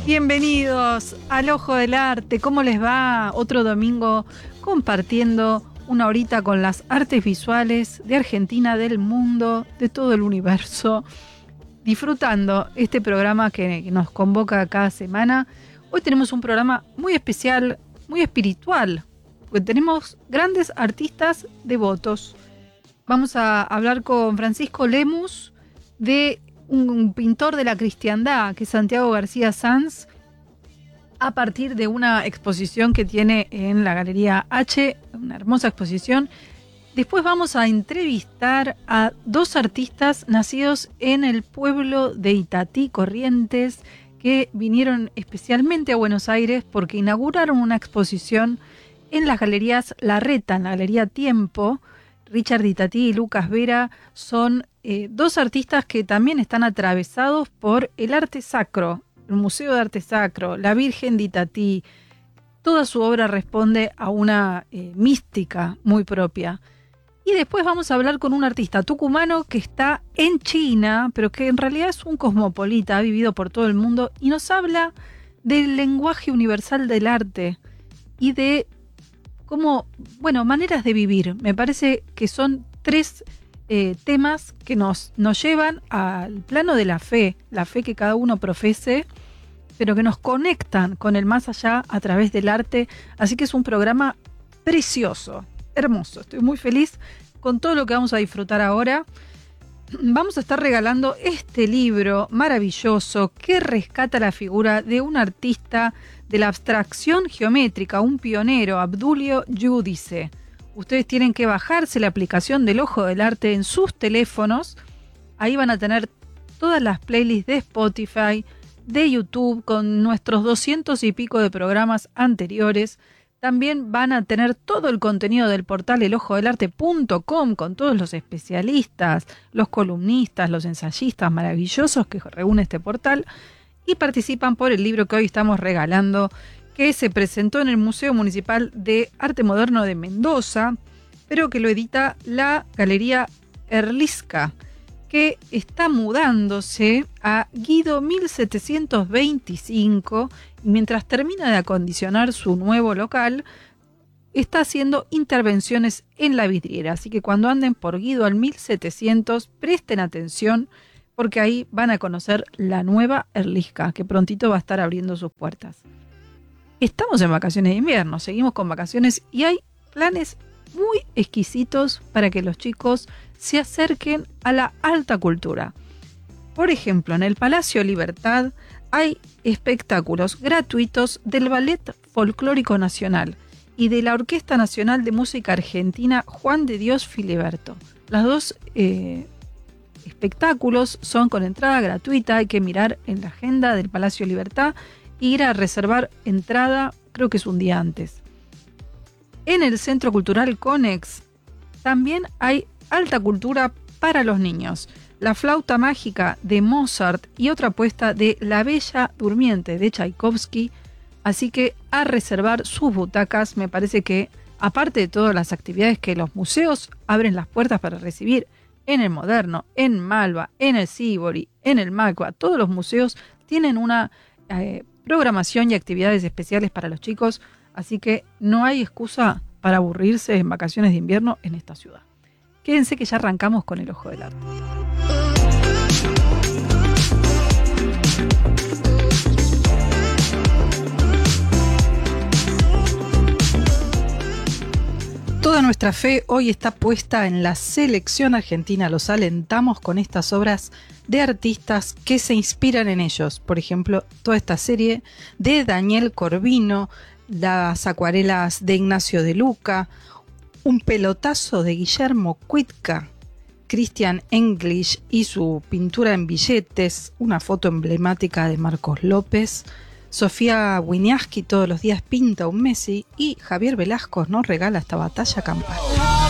Bienvenidos al Ojo del Arte. ¿Cómo les va? Otro domingo compartiendo una horita con las artes visuales de Argentina, del mundo, de todo el universo. Disfrutando este programa que nos convoca cada semana. Hoy tenemos un programa muy especial, muy espiritual, porque tenemos grandes artistas devotos. Vamos a hablar con Francisco Lemus, de un pintor de la cristiandad, que es Santiago García Sanz, a partir de una exposición que tiene en la Galería H, una hermosa exposición. Después vamos a entrevistar a dos artistas nacidos en el pueblo de Itatí, Corrientes, que vinieron especialmente a Buenos Aires porque inauguraron una exposición en las galerías Larreta, en la Galería Tiempo. Richard Itatí y Lucas Vera son dos artistas que también están atravesados por el arte sacro, el Museo de Arte Sacro, la Virgen de Itatí. Toda su obra responde a una mística muy propia. Y después vamos a hablar con un artista tucumano que está en China, pero que en realidad es un cosmopolita, ha vivido por todo el mundo y nos habla del lenguaje universal del arte y de cómo, maneras de vivir. Me parece que son tres temas que nos llevan al plano de la fe que cada uno profese, pero que nos conectan con el más allá a través del arte. Así que es un programa precioso, hermoso. Estoy muy feliz con todo lo que vamos a disfrutar ahora. Vamos a estar regalando este libro maravilloso que rescata la figura de un artista de la abstracción geométrica, un pionero, Abdulio Giudice. Ustedes tienen que bajarse la aplicación del Ojo del Arte en sus teléfonos. Ahí van a tener todas las playlists de Spotify, de YouTube, con nuestros 200 y pico de programas anteriores. También van a tener todo el contenido del portal elojodelarte.com con todos los especialistas, los columnistas, los ensayistas maravillosos que reúne este portal, y participan por el libro que hoy estamos regalando, que se presentó en el Museo Municipal de Arte Moderno de Mendoza, pero que lo edita la Galería Erlisca, que está mudándose a Guido 1725, y mientras termina de acondicionar su nuevo local, está haciendo intervenciones en la vidriera. Así que cuando anden por Guido al 1700, presten atención, porque ahí van a conocer la nueva Erlisca, que prontito va a estar abriendo sus puertas. Estamos en vacaciones de invierno, seguimos con vacaciones y hay planes muy exquisitos para que los chicos se acerquen a la alta cultura. Por ejemplo, en el Palacio Libertad hay espectáculos gratuitos del Ballet Folclórico Nacional y de la Orquesta Nacional de Música Argentina Juan de Dios Filiberto. Las dos espectáculos son con entrada gratuita, hay que mirar en la agenda del Palacio Libertad e ir a reservar entrada, creo que es un día antes. En el Centro Cultural Conex también hay alta cultura para los niños. La flauta mágica de Mozart y otra puesta de La Bella Durmiente de Tchaikovsky. Así que a reservar sus butacas. Me parece que, aparte de todas las actividades que los museos abren las puertas para recibir en el Moderno, en Malva, en el Sívori, en el Macba, todos los museos tienen una programación y actividades especiales para los chicos. Así que no hay excusa para aburrirse en vacaciones de invierno en esta ciudad. Quédense que ya arrancamos con el Ojo del Arte. Toda nuestra fe hoy está puesta en la selección argentina. Los alentamos con estas obras de artistas que se inspiran en ellos. Por ejemplo, toda esta serie de Daniel Corvino, las acuarelas de Ignacio de Luca, un pelotazo de Guillermo Cuitca, Christian English y su pintura en billetes, una foto emblemática de Marcos López, Sofía Winiarski todos los días pinta un Messi y Javier Velasco nos regala esta batalla campal.